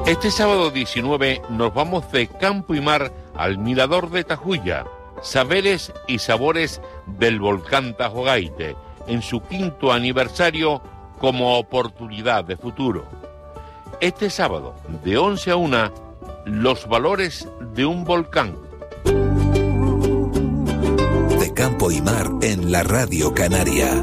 Este sábado 19 nos vamos de campo y mar al Mirador de Tajuya, saberes y sabores del volcán Tajogaite, en su 5º aniversario como oportunidad de futuro. Este sábado, de 11 a 1, los valores de un volcán. De campo y mar en la Radio Canaria.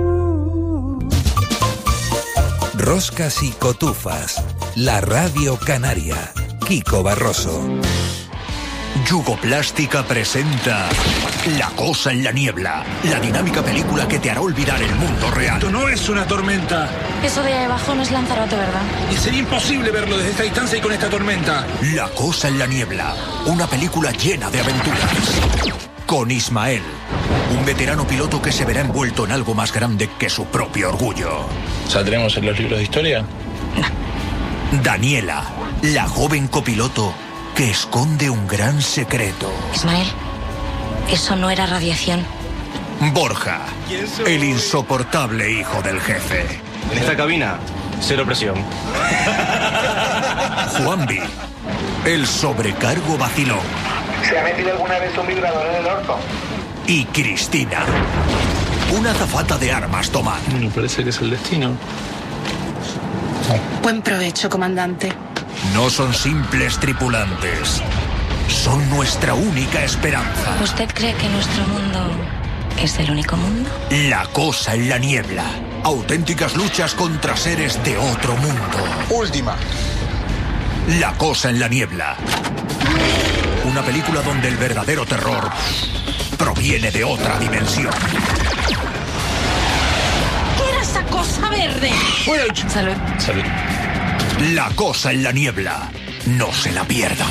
Roscas y cotufas, la Radio Canaria. Kiko Barroso. Yugoplástica presenta La cosa en la niebla, la dinámica película que te hará olvidar el mundo real. Esto no es una tormenta. Eso de ahí abajo no es Lanzarote, ¿verdad? Y sería imposible verlo desde esta distancia y con esta tormenta. La cosa en la niebla, una película llena de aventuras. Con Ismael, un veterano piloto que se verá envuelto en algo más grande que su propio orgullo. ¿Saldremos en los libros de historia? No. Daniela, la joven copiloto que esconde un gran secreto. Ismael, eso no era radiación. Borja, el insoportable hijo del jefe. En esta cabina, cero presión. Juanvi, el sobrecargo vacilón. ¿Se ha metido alguna vez un vibrador en el orto? Y Cristina, una azafata de armas tomar. Me parece que es el destino. Buen provecho, comandante. No son simples tripulantes. Son nuestra única esperanza. ¿Usted cree que nuestro mundo es el único mundo? La cosa en la niebla. Auténticas luchas contra seres de otro mundo. Última. La cosa en la niebla. Una película donde el verdadero terror proviene de otra dimensión. ¿Qué era esa cosa verde? Salud. Salud. La cosa en la niebla. No se la pierdan.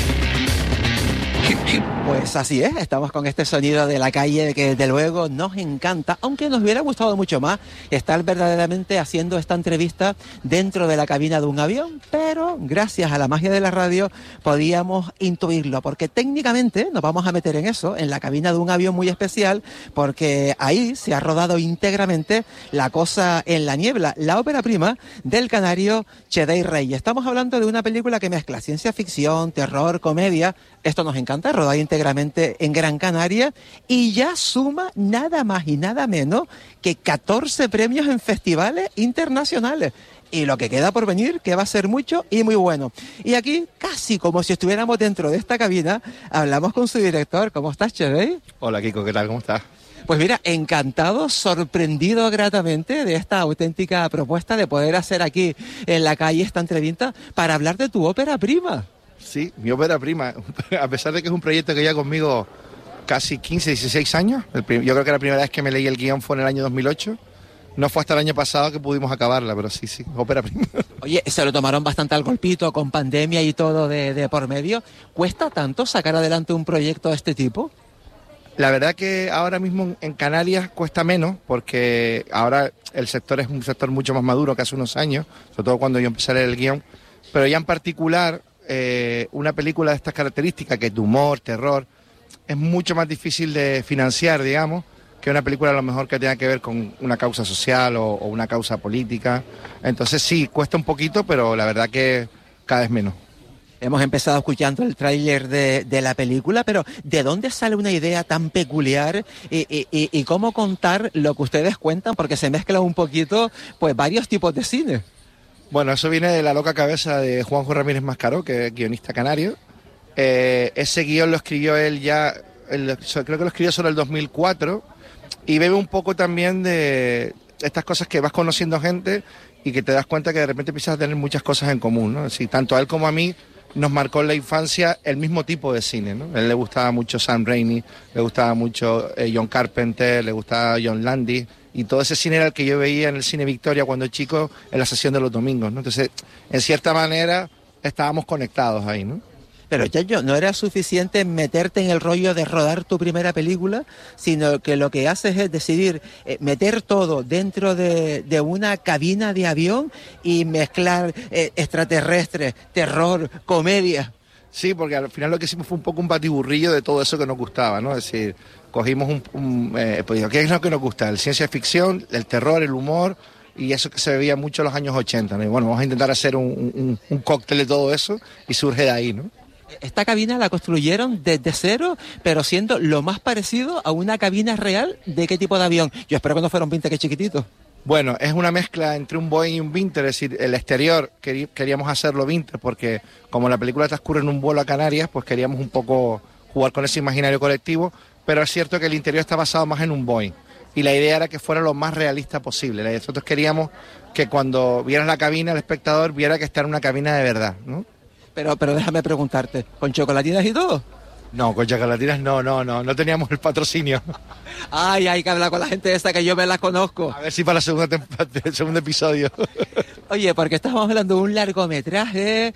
Pues así es, estamos con este sonido de la calle que desde luego nos encanta, aunque nos hubiera gustado mucho más estar verdaderamente haciendo esta entrevista dentro de la cabina de un avión, pero gracias a la magia de la radio podíamos intuirlo, porque técnicamente nos vamos a meter en eso, en la cabina de un avión muy especial, porque ahí se ha rodado íntegramente La cosa en la niebla, la ópera prima del canario Chedey Rey. Estamos hablando de una película que mezcla ciencia ficción, terror, comedia. Esto nos encanta, rodada íntegramente en Gran Canaria, y ya suma nada más y nada menos que 14 premios en festivales internacionales. Y lo que queda por venir, que va a ser mucho y muy bueno. Y aquí, casi como si estuviéramos dentro de esta cabina, hablamos con su director. ¿Cómo estás, Chedey? Hola, Kiko, ¿qué tal? ¿Cómo estás? Pues mira, encantado, sorprendido gratamente de esta auténtica propuesta de poder hacer aquí en la calle esta entrevista para hablar de tu ópera prima. Sí, mi ópera prima, a pesar de que es un proyecto que lleva conmigo casi 15, 16 años. Yo creo que la primera vez que me leí el guión fue en el año 2008. No fue hasta el año pasado que pudimos acabarla, pero sí, ópera prima. Oye, se lo tomaron bastante al golpito con pandemia y todo de por medio. ¿Cuesta tanto sacar adelante un proyecto de este tipo? La verdad que ahora mismo en Canarias cuesta menos, porque ahora el sector es un sector mucho más maduro que hace unos años, sobre todo cuando yo empecé a leer el guión, pero ya en particular una película de estas características, que es de humor, terror, es mucho más difícil de financiar, digamos, que una película a lo mejor que tenga que ver con una causa social o una causa política. Entonces sí, cuesta un poquito, pero la verdad que cada vez menos. Hemos empezado escuchando el tráiler de la película, pero ¿de dónde sale una idea tan peculiar y cómo contar lo que ustedes cuentan? Porque se mezclan un poquito pues varios tipos de cine. Bueno, eso viene de la loca cabeza de Juanjo Ramírez Mascaró, que es guionista canario. Ese guión lo escribió él ya, creo que lo escribió sobre el 2004, y bebe un poco también de estas cosas que vas conociendo gente y que te das cuenta que de repente empiezas a tener muchas cosas en común, ¿no? Así, tanto a él como a mí nos marcó en la infancia el mismo tipo de cine, ¿no? A él le gustaba mucho Sam Raimi, le gustaba mucho John Carpenter, le gustaba John Landis, y todo ese cine era el que yo veía en el Cine Victoria cuando chico, en la sesión de los domingos, ¿no? Entonces, en cierta manera, estábamos conectados ahí, ¿no? Pero Chacho, no era suficiente meterte en el rollo de rodar tu primera película, sino que lo que haces es decidir meter todo dentro de una cabina de avión y mezclar extraterrestres, terror, comedia. Sí, porque al final lo que hicimos fue un poco un batiburrillo de todo eso que nos gustaba, ¿no? Es decir, cogimos pues, ¿qué es lo que nos gusta? El ciencia ficción, el terror, el humor, y eso que se bebía mucho en los años 80, ¿no? Y bueno, vamos a intentar hacer un cóctel de todo eso y surge de ahí, ¿no? Esta cabina la construyeron desde cero, pero siendo lo más parecido a una cabina real de qué tipo de avión. Yo espero que no fuera un Vintage chiquitito. Bueno, es una mezcla entre un Boeing y un Vintage, es decir, el exterior queríamos hacerlo Vintage porque como la película transcurre en un vuelo a Canarias, pues queríamos un poco jugar con ese imaginario colectivo, pero es cierto que el interior está basado más en un Boeing y la idea era que fuera lo más realista posible. Nosotros queríamos que cuando vieras la cabina el espectador viera que está en una cabina de verdad, ¿no? Pero déjame preguntarte, ¿con chocolatinas y todo? No, con chocolatinas no teníamos el patrocinio. Ay, hay que hablar con la gente esa que yo me la conozco. A ver si para el segundo episodio. Oye, porque estamos hablando de un largometraje,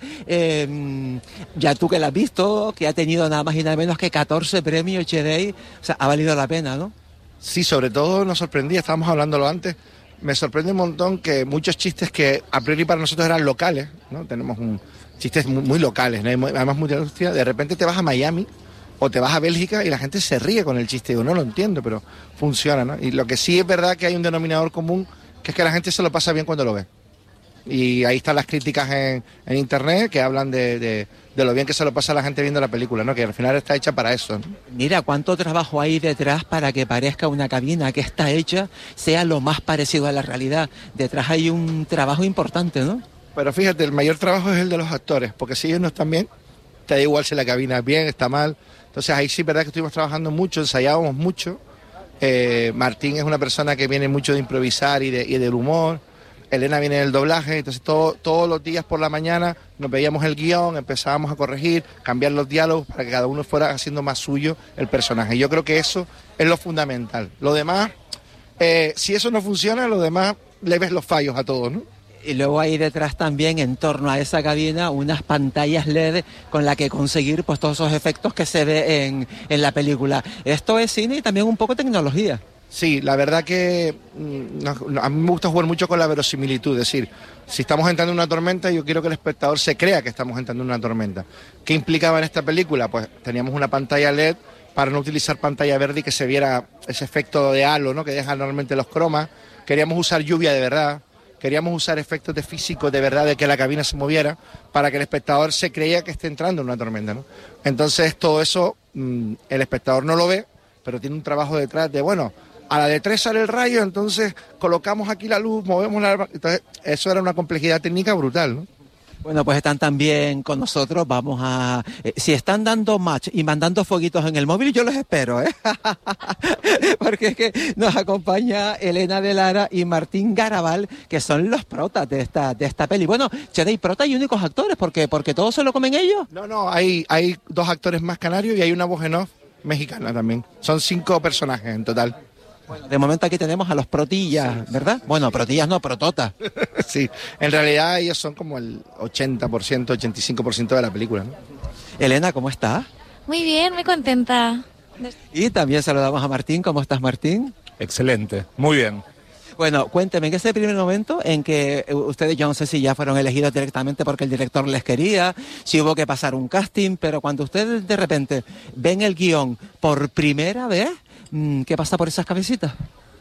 ya tú que lo has visto, que ha tenido nada más y nada menos que 14 premios Cheday, o sea, ha valido la pena, ¿no? Sí, sobre todo nos sorprendía, estábamos hablándolo antes, me sorprende un montón que muchos chistes que a priori para nosotros eran locales, ¿no? Tenemos chistes muy locales, ¿no? Además muy de repente te vas a Miami o te vas a Bélgica y la gente se ríe con el chiste. Digo, no lo entiendo, pero funciona, ¿no? Y lo que sí es verdad que hay un denominador común, que es que la gente se lo pasa bien cuando lo ve. Y ahí están las críticas en internet que hablan de lo bien que se lo pasa a la gente viendo la película, ¿no? Que al final está hecha para eso, ¿no? Mira, cuánto trabajo hay detrás para que parezca una cabina que está hecha, sea lo más parecido a la realidad. Detrás hay un trabajo importante, ¿no? Pero fíjate, el mayor trabajo es el de los actores, porque si ellos no están bien, te da igual si la cabina es bien, está mal. Entonces ahí sí es verdad que estuvimos trabajando mucho, ensayábamos mucho. Martín es una persona que viene mucho de improvisar y del humor. Elena viene del doblaje, entonces todos los días por la mañana nos veíamos el guión, empezábamos a corregir, cambiar los diálogos para que cada uno fuera haciendo más suyo el personaje. Yo creo que eso es lo fundamental. Lo demás, si eso no funciona, lo demás le ves los fallos a todos, ¿no? Y luego hay detrás también, en torno a esa cabina, unas pantallas LED con las que conseguir pues todos esos efectos que se ve en la película. Esto es cine y también un poco tecnología. Sí, la verdad que a mí me gusta jugar mucho con la verosimilitud, es decir, si estamos entrando en una tormenta, yo quiero que el espectador se crea que estamos entrando en una tormenta. ¿Qué implicaba en esta película? Pues teníamos una pantalla LED para no utilizar pantalla verde y que se viera ese efecto de halo, ¿no? Que dejan normalmente los cromas. Queríamos usar lluvia de verdad. Queríamos usar efectos de físico de verdad, de que la cabina se moviera, para que el espectador se creía que esté entrando en una tormenta, ¿no? Entonces todo eso el espectador no lo ve, pero tiene un trabajo detrás de, bueno, a la de 3 sale el rayo, entonces colocamos aquí la luz, movemos la... Entonces eso era una complejidad técnica brutal, ¿no? Bueno, pues están también con nosotros, vamos a... si están dando match y mandando fueguitos en el móvil, yo los espero, ¿eh? Porque es que nos acompaña Elena de Lara y Martín Garabal, que son los protas de esta peli. Bueno, Cheday, prota y únicos actores, porque todos se lo comen ellos. No, hay 2 actores más canarios y hay una voz en off mexicana también. Son 5 personajes en total. Bueno, de momento aquí tenemos a los protillas, sí, ¿verdad? Bueno, protillas no, prototas. Sí, en realidad ellos son como el 80%, 85% de la película, ¿no? Elena, ¿cómo estás? Muy bien, muy contenta. Y también saludamos a Martín. ¿Cómo estás, Martín? Excelente, muy bien. Bueno, cuénteme, en ese primer momento en que ustedes, yo no sé si ya fueron elegidos directamente porque el director les quería, si hubo que pasar un casting, pero cuando ustedes de repente ven el guión por primera vez, ¿qué pasa por esas cabecitas?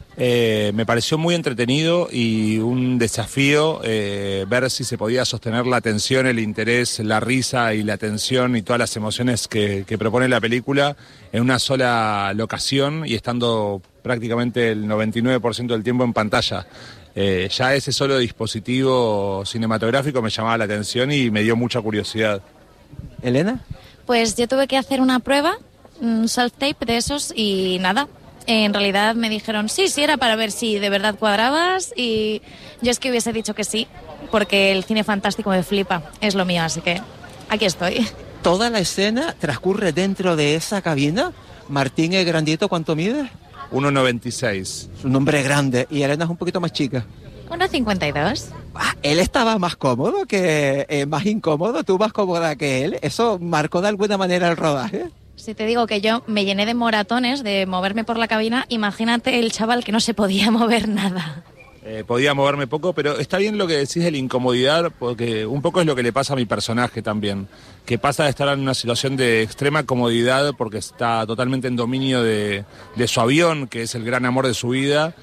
Me pareció muy entretenido y un desafío ver si se podía sostener la atención, el interés, la risa y la atención y todas las emociones que propone la película en una sola locación y estando prácticamente el 99% del tiempo en pantalla. Ya ese solo dispositivo cinematográfico me llamaba la atención y me dio mucha curiosidad. ¿Elena? Pues yo tuve que hacer una prueba, un self-tape de esos y nada. En realidad me dijeron sí, era para ver si de verdad cuadrabas y yo es que hubiese dicho que sí, porque el cine fantástico me flipa, es lo mío, así que aquí estoy. ¿Toda la escena transcurre dentro de esa cabina? Martín es grandito, ¿cuánto mide? 1,96. Es un hombre grande y Elena es un poquito más chica. 1,52. Él estaba más cómodo que más incómodo, tú más cómoda que él. ¿Eso marcó de alguna manera el rodaje? Si te digo que yo me llené de moratones de moverme por la cabina, imagínate el chaval que no se podía mover nada. Podía moverme poco, pero está bien lo que decís de la incomodidad, porque un poco es lo que le pasa a mi personaje también, que pasa de estar en una situación de extrema comodidad porque está totalmente en dominio de su avión, que es el gran amor de su vida,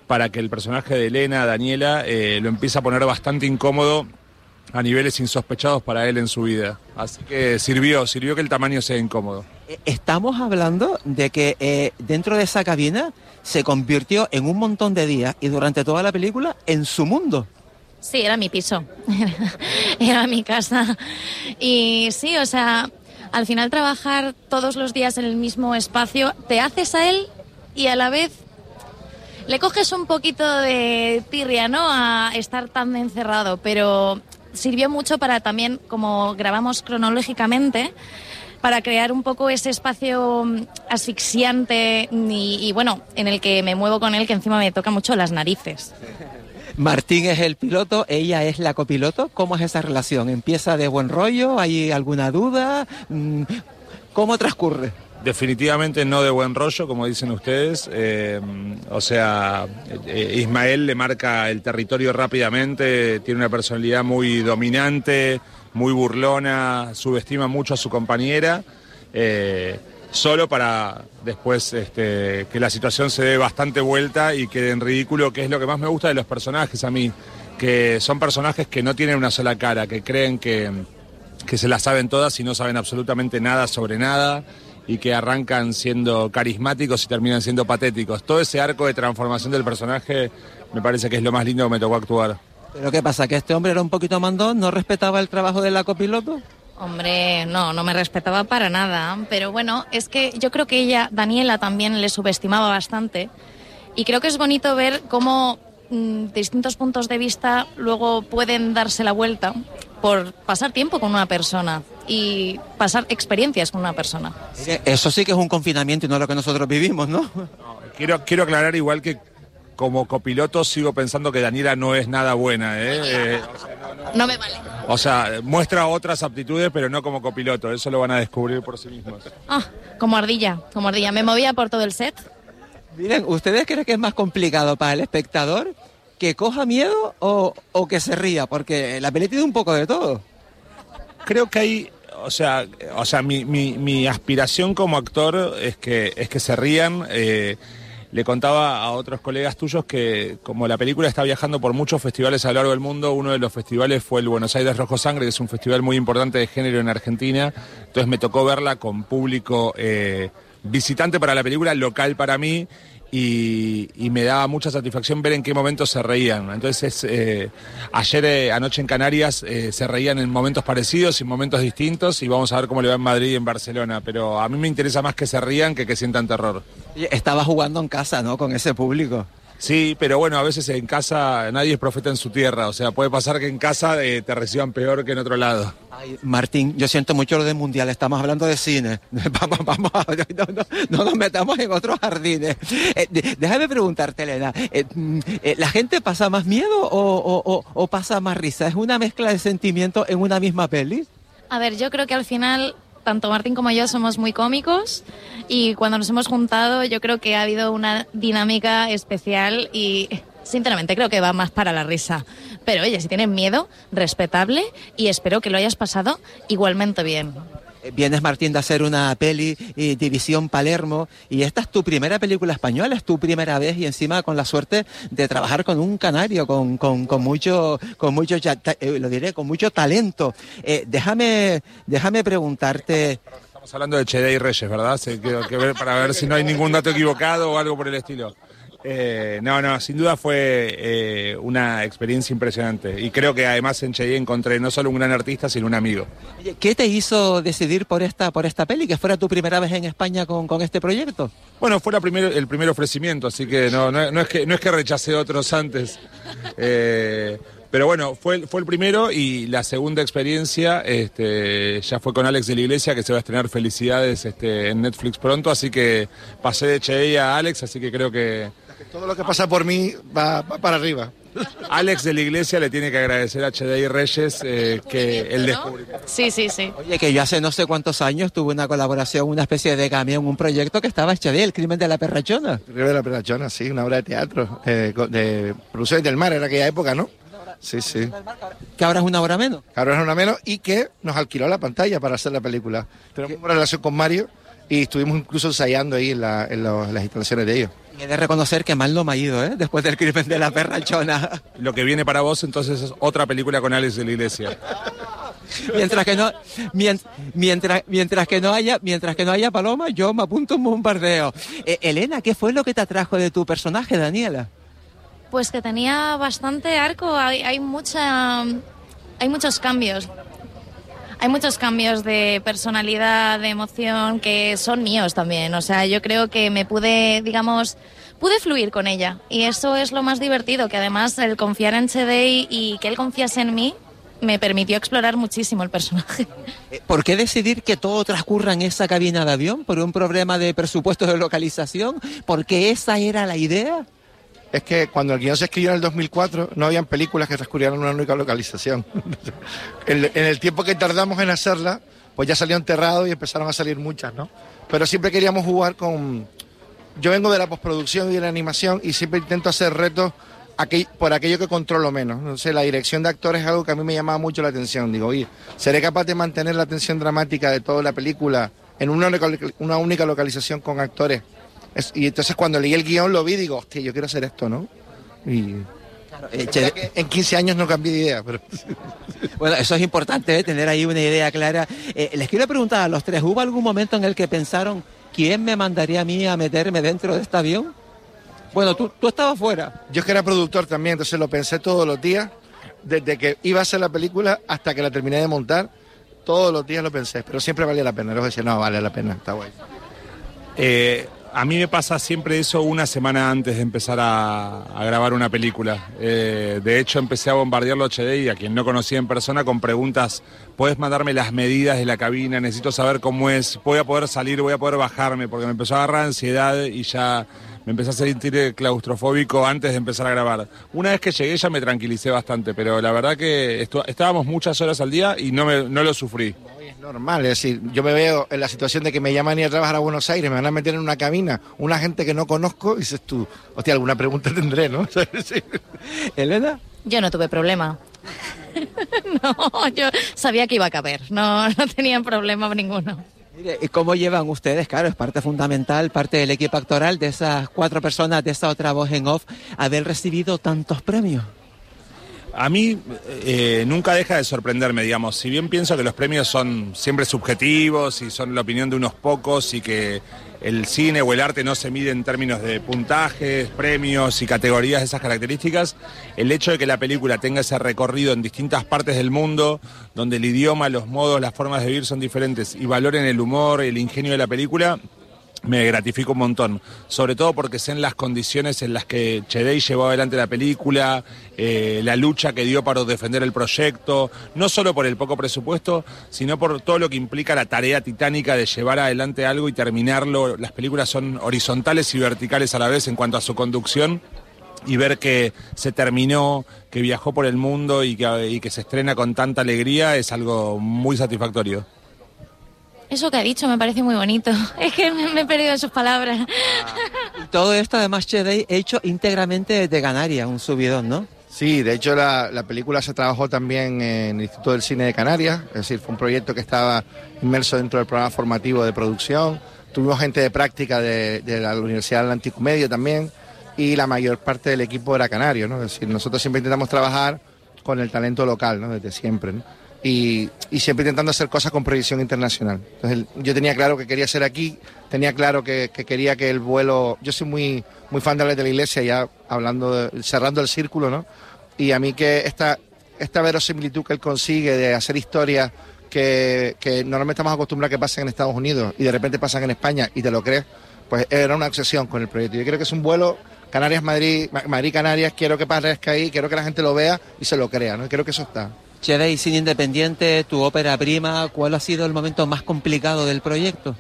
para que el personaje de Elena, Daniela, lo empiece a poner bastante incómodo a niveles insospechados para él en su vida. Así que sirvió que el tamaño sea incómodo. Estamos hablando de que dentro de esa cabina se convirtió en un montón de días y durante toda la película en su mundo. Sí, era mi piso, era mi casa. Y sí, o sea, al final trabajar todos los días en el mismo espacio, te haces a él y a la vez le coges un poquito de tirria, ¿no?, a estar tan encerrado, pero sirvió mucho para también, como grabamos cronológicamente, para crear un poco ese espacio asfixiante y bueno, en el que me muevo con él, que encima me toca mucho las narices. Martín es el piloto, ella es la copiloto. ¿Cómo es esa relación? ¿Empieza de buen rollo? ¿Hay alguna duda? ¿Cómo transcurre? Definitivamente no de buen rollo, como dicen ustedes. Ismael le marca el territorio rápidamente, tiene una personalidad muy dominante, muy burlona, subestima mucho a su compañera, solo para después que la situación se dé bastante vuelta y quede en ridículo, que es lo que más me gusta de los personajes a mí, que son personajes que no tienen una sola cara, que creen que se la saben todas y no saben absolutamente nada sobre nada, y que arrancan siendo carismáticos y terminan siendo patéticos. Todo ese arco de transformación del personaje me parece que es lo más lindo que me tocó actuar. ¿Pero qué pasa? ¿Que este hombre era un poquito mandón? ¿No respetaba el trabajo de la copiloto? Hombre, no me respetaba para nada, pero bueno, es que yo creo que ella, Daniela, también le subestimaba bastante y creo que es bonito ver cómo distintos puntos de vista luego pueden darse la vuelta por pasar tiempo con una persona y pasar experiencias con una persona. Eso sí que es un confinamiento y no lo que nosotros vivimos, ¿no? Quiero aclarar igual que como copiloto sigo pensando que Daniela no es nada buena, No me vale. O sea, muestra otras aptitudes, pero no como copiloto. Eso lo van a descubrir por sí mismos. Como ardilla. Me movía por todo el set. Miren, ¿ustedes creen que es más complicado para el espectador que coja miedo o que se ría? Porque la peli tiene un poco de todo. Creo que hay, o sea, mi aspiración como actor es que se rían. Le contaba a otros colegas tuyos que como la película está viajando por muchos festivales a lo largo del mundo, uno de los festivales fue el Buenos Aires Rojo Sangre, que es un festival muy importante de género en Argentina. Entonces me tocó verla con público visitante para la película, local para mí, y me daba mucha satisfacción ver en qué momentos se reían. Entonces anoche en Canarias se reían en momentos parecidos y en momentos distintos, y vamos a ver cómo le va en Madrid y en Barcelona, pero a mí me interesa más que se rían que sientan terror. Estaba jugando en casa, ¿no?, con ese público. Sí, pero bueno, a veces en casa nadie es profeta en su tierra, o sea, puede pasar que en casa te reciban peor que en otro lado. Ay, Martín, yo siento mucho lo del mundial, estamos hablando de cine. Vamos, no nos metamos en otros jardines. Déjame preguntarte, Elena, ¿la gente pasa más miedo o pasa más risa? ¿Es una mezcla de sentimientos en una misma peli? A ver, yo creo que al final tanto Martín como yo somos muy cómicos y cuando nos hemos juntado yo creo que ha habido una dinámica especial y sinceramente creo que va más para la risa. Pero oye, si tienes miedo, respetable, y espero que lo hayas pasado igualmente bien. Vienes, Martín, de hacer una peli, División Palermo, y esta es tu primera película española, es tu primera vez, y encima con la suerte de trabajar con un canario, con mucho talento. Déjame preguntarte. Estamos hablando de Chedey Reyes, ¿verdad? Que ver para ver si no hay ningún dato equivocado o algo por el estilo. No, sin duda fue una experiencia impresionante, y creo que además en Chedey encontré no solo un gran artista, sino un amigo. ¿Qué te hizo decidir por esta peli, que fuera tu primera vez en España con este proyecto? Bueno, fue el primer ofrecimiento, así que no es que rechacé otros antes. Pero bueno, fue el primero, y la segunda experiencia ya fue con Alex de la Iglesia, que se va a estrenar Felicidades en Netflix pronto, así que pasé de Chedey a Alex, así que creo que todo lo que pasa por mí va para arriba. Alex de la Iglesia le tiene que agradecer a Chedey Reyes que el descubrimiento. Sí. Oye, que yo hace no sé cuántos años tuve una colaboración, una especie de cameo en un proyecto que estaba Chedey, El crimen de la perrachona. El crimen de la perrachona, sí, una obra de teatro, de Producciones del Mar, en aquella época, ¿no? Sí. Que ahora es una hora menos. Ahora es una menos, y que nos alquiló la pantalla para hacer la película. Tenemos una relación con Mario y estuvimos incluso ensayando ahí en las instalaciones de ellos. Y he de reconocer que mal no me ha ido, después del crimen de la perrachona. Lo que viene para vos entonces es otra película con Alex de la Iglesia. Mientras que no haya Paloma, yo me apunto un bombardeo. Elena, ¿qué fue lo que te atrajo de tu personaje, Daniela? Pues que tenía bastante arco, hay muchos cambios. Hay muchos cambios de personalidad, de emoción, que son míos también. O sea, yo creo que pude fluir con ella. Y eso es lo más divertido, que además el confiar en Chedei y que él confiase en mí, me permitió explorar muchísimo el personaje. ¿Por qué decidir que todo transcurra en esa cabina de avión? ¿Por un problema de presupuesto de localización? ¿Porque esa era la idea? Es que cuando el guión se escribió en el 2004 no habían películas que transcurrieran en una única localización. En el tiempo que tardamos en hacerla, pues ya salió enterrado y empezaron a salir muchas, ¿no? Pero siempre queríamos jugar con... Yo vengo de la postproducción y de la animación y siempre intento hacer retos por aquello que controlo menos. No sé, la dirección de actores es algo que a mí me llamaba mucho la atención. Digo, oye, ¿seré capaz de mantener la tensión dramática de toda la película en una única localización con actores? Y entonces cuando leí el guión lo vi y digo, hostia, yo quiero hacer esto, ¿no? Y claro, en 15 años no cambié de idea, pero... Bueno, eso es importante, tener ahí una idea clara. Les quiero preguntar a los tres, ¿hubo algún momento en el que pensaron, ¿quién me mandaría a mí a meterme dentro de este avión? Bueno, tú estabas fuera. Yo es que era productor también, entonces lo pensé todos los días, desde que iba a hacer la película hasta que la terminé de montar, todos los días lo pensé, pero siempre valía la pena. Luego decía, no, vale la pena, está guay. A mí me pasa siempre eso una semana antes de empezar a grabar una película. De hecho, empecé a bombardearlo a Chedei, a quien no conocía en persona, con preguntas. ¿Puedes mandarme las medidas de la cabina? Necesito saber cómo es. ¿Voy a poder salir? ¿Voy a poder bajarme? Porque me empezó a agarrar ansiedad y ya me empecé a sentir claustrofóbico antes de empezar a grabar. Una vez que llegué ya me tranquilicé bastante, pero la verdad que estábamos muchas horas al día y no lo sufrí. Normal, es decir, yo me veo en la situación de que me llaman a ir a trabajar a Buenos Aires, me van a meter en una cabina, una gente que no conozco, y dices tú, hostia, alguna pregunta tendré, ¿no? Sí. ¿Elena? Yo no tuve problema. No, yo sabía que iba a caber, no tenían problema ninguno. Mire, ¿y cómo llevan ustedes? Claro, es parte fundamental, parte del equipo actoral de esas 4 personas, de esa otra voz en off, haber recibido tantos premios. A mí nunca deja de sorprenderme, digamos, si bien pienso que los premios son siempre subjetivos y son la opinión de unos pocos y que el cine o el arte no se mide en términos de puntajes, premios y categorías de esas características, el hecho de que la película tenga ese recorrido en distintas partes del mundo, donde el idioma, los modos, las formas de vivir son diferentes y valoren el humor, el ingenio de la película, me gratifica un montón, sobre todo porque sé en las condiciones en las que Chedei llevó adelante la película, la lucha que dio para defender el proyecto, no solo por el poco presupuesto, sino por todo lo que implica la tarea titánica de llevar adelante algo y terminarlo. Las películas son horizontales y verticales a la vez en cuanto a su conducción, y ver que se terminó, que viajó por el mundo y que se estrena con tanta alegría es algo muy satisfactorio. Eso que ha dicho me parece muy bonito. Es que me he perdido en sus palabras. Y todo esto, además, Chedei, hecho íntegramente desde Canarias, un subidón, ¿no? Sí, de hecho la película se trabajó también en el Instituto del Cine de Canarias, es decir, fue un proyecto que estaba inmerso dentro del programa formativo de producción. Tuvimos gente de práctica de la Universidad del Atlántico Medio también, y la mayor parte del equipo era canario, ¿no? Es decir, nosotros siempre intentamos trabajar con el talento local, ¿no? Desde siempre, ¿no? Y siempre intentando hacer cosas con proyección internacional. Entonces yo tenía claro que quería ser aquí, tenía claro que quería que el vuelo... Yo soy muy fan de la Iglesia, ya cerrando el círculo, ¿no? Y a mí que esta verosimilitud que él consigue de hacer historias que normalmente estamos acostumbrados a que pasen en Estados Unidos y de repente pasan en España y te lo crees, pues era una obsesión con el proyecto. Yo creo que es un vuelo Canarias-Madrid, Madrid-Canarias, quiero que parezca ahí, quiero que la gente lo vea y se lo crea, ¿no? Y creo que eso está. Chedei, Cine Independiente, tu ópera prima, ¿cuál ha sido el momento más complicado del proyecto?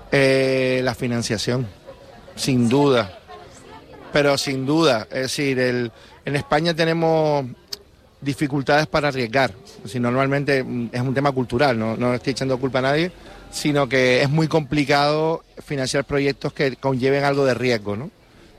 La financiación, sin duda. Pero sin duda, es decir, en España tenemos dificultades para arriesgar. Si normalmente es un tema cultural, no estoy echando culpa a nadie, sino que es muy complicado financiar proyectos que conlleven algo de riesgo, ¿no?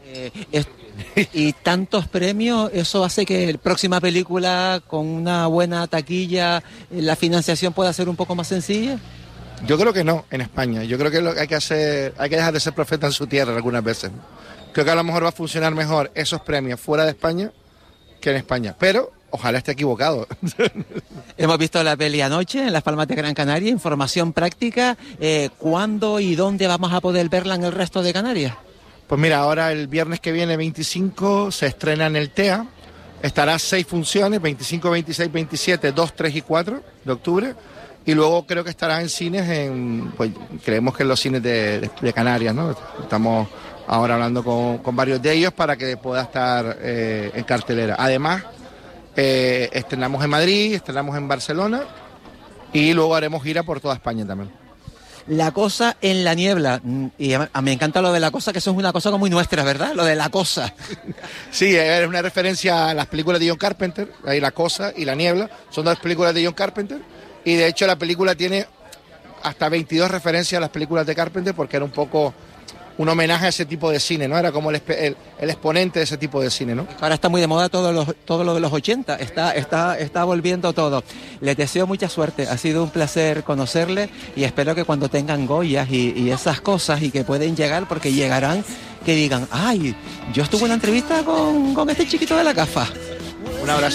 Y tantos premios, ¿eso hace que la próxima película con una buena taquilla, la financiación pueda ser un poco más sencilla? Yo creo que no, en España. Yo creo que lo que hay que hacer, hay que dejar de ser profeta en su tierra algunas veces. Creo que a lo mejor va a funcionar mejor esos premios fuera de España que en España, pero ojalá esté equivocado. Hemos visto la peli anoche en Las Palmas de Gran Canaria, información práctica. ¿Cuándo y dónde vamos a poder verla en el resto de Canarias? Pues mira, ahora el viernes que viene, 25, se estrena en el TEA. Estará 6 funciones, 25, 26, 27, 2, 3 y 4 de octubre. Y luego creo que estará en cines, pues creemos que en los cines de Canarias, ¿no? Estamos ahora hablando con varios de ellos para que pueda estar en cartelera. Además, estrenamos en Madrid, estrenamos en Barcelona y luego haremos gira por toda España también. La cosa en la niebla, y me encanta lo de la cosa, que eso es una cosa como muy nuestra, ¿verdad? Lo de la cosa. Sí, es una referencia a las películas de John Carpenter, ahí La cosa y La niebla, son 2 películas de John Carpenter, y de hecho la película tiene hasta 22 referencias a las películas de Carpenter, porque era un poco un homenaje a ese tipo de cine, ¿no? Era como el exponente de ese tipo de cine, ¿no? Ahora está muy de moda todo lo de los 80, está volviendo todo. Les deseo mucha suerte, ha sido un placer conocerle y espero que cuando tengan Goyas y esas cosas y que pueden llegar, porque llegarán, que digan, ay, yo estuve en una entrevista con este chiquito de la gafa. Un abrazo.